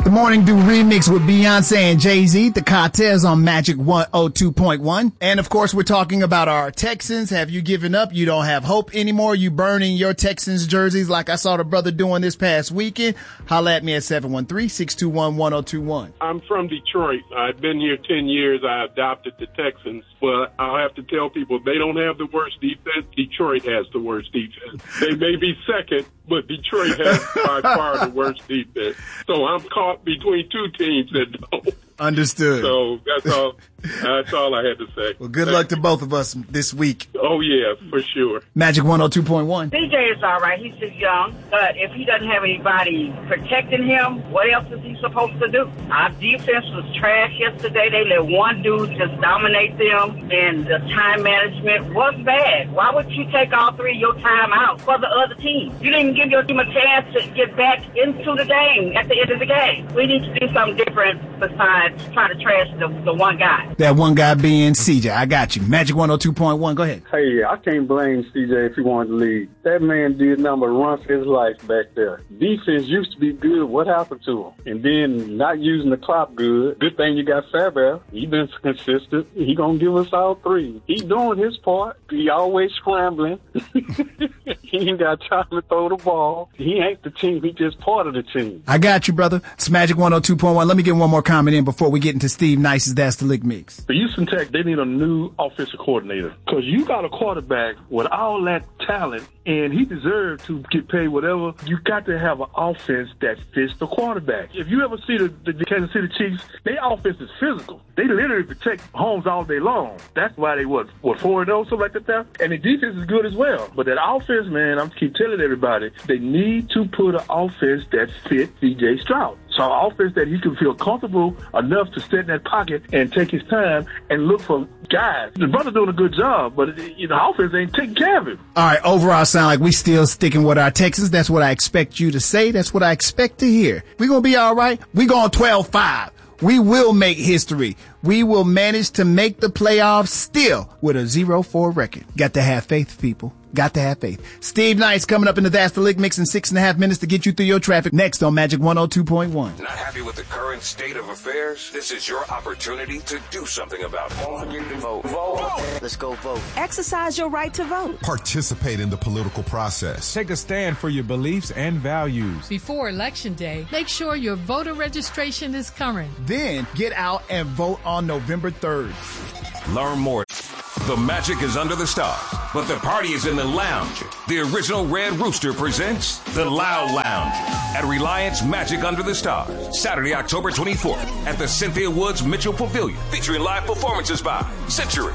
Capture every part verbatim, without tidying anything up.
The Morning Dew remix with Beyonce and Jay-Z, the Cartels on Magic one oh two point one. And of course, we're talking about our Texans. Have you given up? You don't have hope anymore? You burning your Texans jerseys like I saw the brother doing this past weekend? Holla at me at seven one three, six two one, one oh two one. I'm from Detroit. I've been here ten years. I adopted the Texans. But I'll have to tell people they don't have the worst defense. Detroit has the worst defense. They may be second, but Detroit has by far the worst defense. So I'm caught between two teams that don't. Understood. So that's all. That's all I had to say. Well, good Thank luck you. to both of us this week. Oh yeah, for sure. Magic one oh two point one. C J is all right. He's just young. But if he doesn't have anybody protecting him, what else is he supposed to do? Our defense was trash yesterday. They let one dude just dominate them, and the time management was bad. Why would you take all three of your time out for the other team? You didn't give your team a chance to get back into the game at the end of the game. We need to do something different besides try to trash the, the one guy. That one guy being C J. I got you. Magic one oh two point one. Go ahead. Hey, I can't blame C J if he wanted to leave. That man did nothing but run for his life back there. Defense used to be good. What happened to him? And then not using the clock good. Good thing you got Fairbairn. He been consistent. He gonna give us all three. He doing his part. He always scrambling. He ain't got time to throw the ball. He ain't the team. He just part of the team. I got you, brother. It's Magic one oh two point one. Let me get one more comment in before we get into Steve Nice's That's the Lick Mix. The Houston Tech, they need a new offensive coordinator because you got a quarterback with all that talent, and he deserves to get paid whatever. You got to have an offense that fits the quarterback. If you ever see the, the, the Kansas City Chiefs, their offense is physical. They literally protect homes all day long. That's why they, what, what four and oh, something like that. And the defense is good as well. But that offense, man, I'm keep telling everybody, they need to put an offense that fits C J Stroud. So an offense that he can feel comfortable enough to sit in that pocket and take his time and look for guys. The brother doing a good job, but the offense ain't taking care of him. All right, overall sound like we still sticking with our Texans. That's what I expect you to say. That's what I expect to hear. We gonna be all right. We going twelve five. We will make history. We will manage to make the playoffs still with a zero four record. Got to have faith, people. Got to have faith. Steve Nice coming up in the That's the Lick Mix in six and a half minutes to get you through your traffic. Next on Magic one oh two point one. Not happy with the current state of affairs? This is your opportunity to do something about it. Don't forget to vote. Vote. Let's go vote. Exercise your right to vote. Participate in the political process. Take a stand for your beliefs and values. Before Election Day, make sure your voter registration is current. Then get out and vote on November third. Learn more. The magic is under the stars, but the party is in the lounge. The original Red Rooster presents The Loud Lounge at Reliance Magic Under the Stars, Saturday, October twenty-fourth at the Cynthia Woods Mitchell Pavilion, featuring live performances by Century,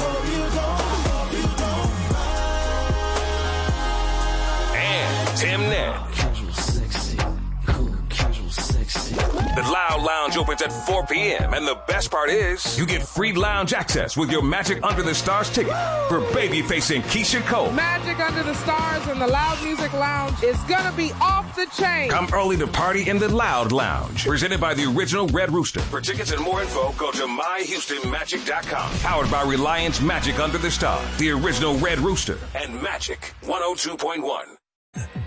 and Tim Ned. The Loud Lounge opens at four p.m. and the best part is you get free lounge access with your Magic Under the Stars ticket for babyface and Keisha Cole. Magic Under the Stars and the Loud Music Lounge is gonna be off the chain. Come early to party in the Loud Lounge. Presented by the original Red Rooster. For tickets and more info, go to my houston magic dot com. Powered by Reliance Magic Under the Stars, the original Red Rooster, and Magic one oh two point one.